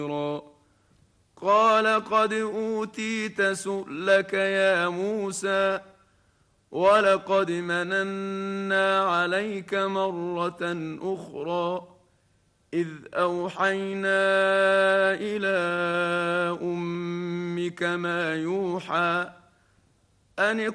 قال قد أوتيت سؤلك يا موسى ولقد مننا عليك مرة أخرى إذ أوحينا إلى أمك ما يوحى أن